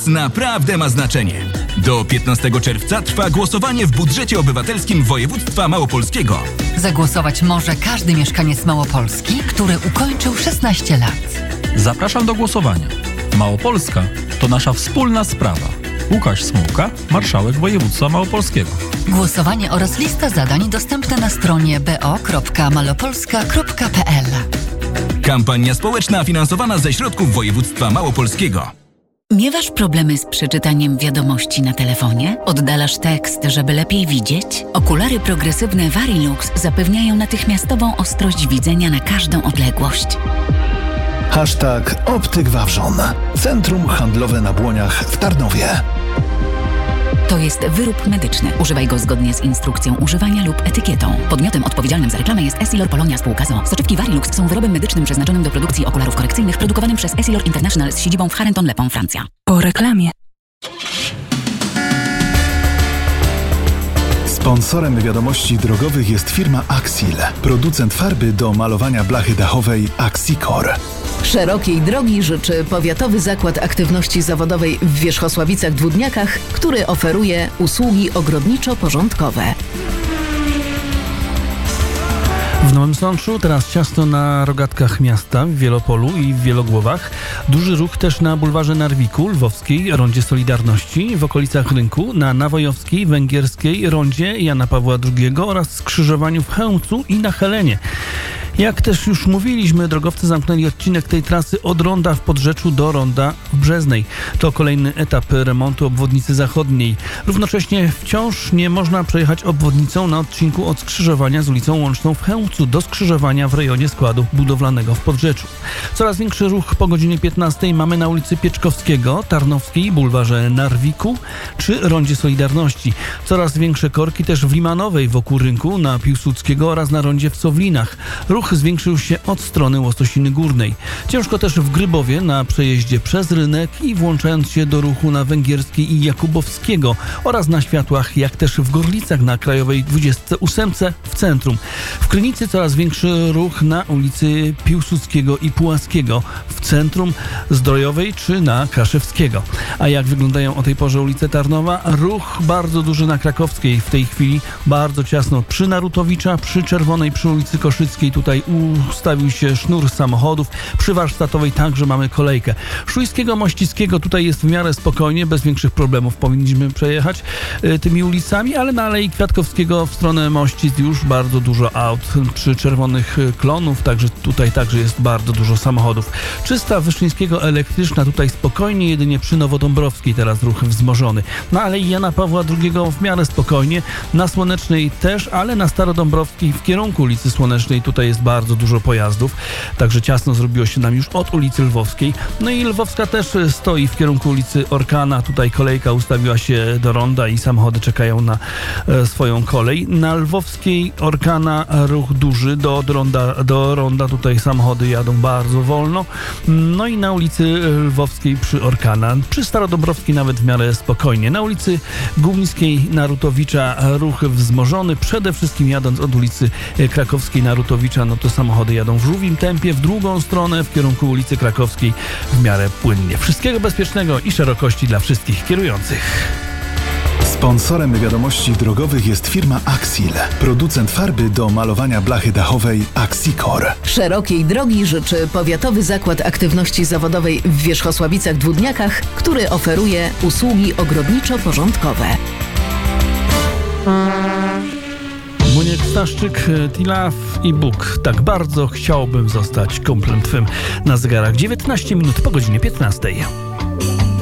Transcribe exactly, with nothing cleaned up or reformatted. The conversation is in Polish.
naprawdę ma znaczenie. Do piętnastego czerwca trwa głosowanie w budżecie obywatelskim województwa małopolskiego. Zagłosować może każdy mieszkaniec Małopolski, który ukończył szesnaście lat. Zapraszam do głosowania. Małopolska to nasza wspólna sprawa. Łukasz Smułka, marszałek województwa małopolskiego. Głosowanie oraz lista zadań dostępne na stronie b o kropka malopolska kropka p l. Kampania społeczna finansowana ze środków województwa małopolskiego. Miewasz problemy z przeczytaniem wiadomości na telefonie? Oddalasz tekst, żeby lepiej widzieć? Okulary progresywne Varilux zapewniają natychmiastową ostrość widzenia na każdą odległość. Hashtag Optyk Wawrzon. Centrum handlowe na Błoniach w Tarnowie. To jest wyrób medyczny. Używaj go zgodnie z instrukcją używania lub etykietą. Podmiotem odpowiedzialnym za reklamę jest Essilor Polonia Spółka z o o. Soczewki Varilux są wyrobem medycznym przeznaczonym do produkcji okularów korekcyjnych, produkowanym przez Essilor International z siedzibą w Charenton-le-Pont, Francja. Po reklamie. Sponsorem wiadomości drogowych jest firma Axil, producent farby do malowania blachy dachowej Axicor. Szerokiej drogi życzy Powiatowy Zakład Aktywności Zawodowej w Wierzchosławicach-Dwódniakach, który oferuje usługi ogrodniczo-porządkowe. W Nowym Sączu teraz ciasno na rogatkach miasta, w Wielopolu i w Wielogłowach. Duży ruch też na bulwarze Narwiku, Lwowskiej, Rondzie Solidarności, w okolicach Rynku, na Nawojowskiej, Węgierskiej, Rondzie Jana Pawła drugiego oraz skrzyżowaniu w Chełmcu i na Helenie. Jak też już mówiliśmy, drogowcy zamknęli odcinek tej trasy od Ronda w Podrzeczu do Ronda w Brzeznej. To kolejny etap remontu obwodnicy zachodniej. Równocześnie wciąż nie można przejechać obwodnicą na odcinku od skrzyżowania z ulicą Łączną w Chełmcu do skrzyżowania w rejonie składu budowlanego w Podrzeczu. Coraz większy ruch po godzinie piętnastej mamy na ulicy Pieczkowskiego, Tarnowskiej, bulwarze Narwiku czy Rondzie Solidarności. Coraz większe korki też w Limanowej wokół Rynku, na Piłsudskiego oraz na rondzie w Sowlinach. Ruch zwiększył się od strony Łososiny Górnej. Ciężko też w Grybowie na przejeździe przez Rynek i włączając się do ruchu na Węgierskiej i Jakubowskiego oraz na światłach, jak też w Gorlicach na Krajowej dwudziestce ósemce w centrum. W Krynicy coraz większy ruch na ulicy Piłsudskiego i Pułaskiego w centrum Zdrojowej czy na Kraszewskiego. A jak wyglądają o tej porze ulice Tarnowa? Ruch bardzo duży na Krakowskiej. W tej chwili bardzo ciasno przy Narutowicza, przy Czerwonej, przy ulicy Koszyckiej. Tutaj ustawił się sznur samochodów. Przy Warsztatowej także mamy kolejkę. Szujskiego, Mościckiego tutaj jest w miarę spokojnie, bez większych problemów powinniśmy przejechać y, tymi ulicami, ale na Alei Kwiatkowskiego w stronę Mościc już bardzo dużo aut. Przy Czerwonych Klonów także tutaj także jest bardzo dużo samochodów. Czysta Wyszyńskiego elektryczna tutaj spokojnie, jedynie przy Nowodąbrowskiej teraz ruch wzmożony. Na Alei Jana Pawła drugiego w miarę spokojnie, na Słonecznej też, ale na Starodąbrowskiej w kierunku ulicy Słonecznej tutaj jest bardzo dużo pojazdów, także ciasno zrobiło się nam już od ulicy Lwowskiej. No i Lwowska też stoi w kierunku ulicy Orkana, tutaj kolejka ustawiła się do ronda i samochody czekają na e, swoją kolej. Na Lwowskiej Orkana ruch duży, do, do, ronda, do ronda tutaj samochody jadą bardzo wolno. No i na ulicy Lwowskiej przy Orkana, przy Starodąbrowskiej nawet w miarę spokojnie. Na ulicy Gumińskiej Narutowicza ruch wzmożony, przede wszystkim jadąc od ulicy Krakowskiej Narutowicza, no to samochody jadą w żółwim tempie, w drugą stronę, w kierunku ulicy Krakowskiej w miarę płynnie. Wszystkiego bezpiecznego i szerokości dla wszystkich kierujących. Sponsorem wiadomości drogowych jest firma Axil, producent farby do malowania blachy dachowej Axicor. Szerokiej drogi życzy Powiatowy Zakład Aktywności Zawodowej w Wierzchosławicach-Dwódniakach, który oferuje usługi ogrodniczo-porządkowe. Muniek Staszczyk, Tilaf i Bóg. Tak bardzo chciałbym zostać kumplem twym na zegarach. dziewiętnaście minut po godzinie piętnastej.